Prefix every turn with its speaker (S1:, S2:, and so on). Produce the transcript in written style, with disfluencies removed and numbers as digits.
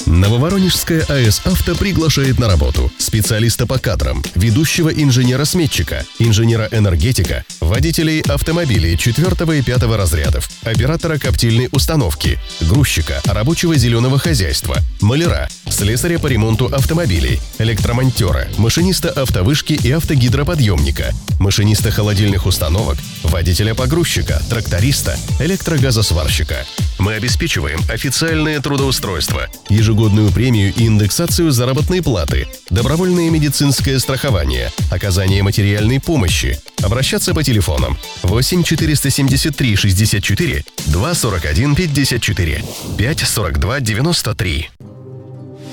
S1: Нововоронежская АЭС «Авто» приглашает на работу специалиста по кадрам, ведущего инженера-сметчика, инженера-энергетика, водителей автомобилей 4 и 5 разрядов, оператора коптильной установки, грузчика, рабочего зеленого хозяйства, маляра, слесаря по ремонту автомобилей, электромонтера, машиниста автовышки и автогидроподъемника, машиниста холодильных установок, водителя-погрузчика, тракториста, электрогазосварщика. Мы обеспечиваем официальное трудоустройство, ежегодную премию и индексацию заработной платы, добровольное медицинское страхование, оказание материальной помощи. Обращаться по телефонам 8 473 64 241 54 5 42 93.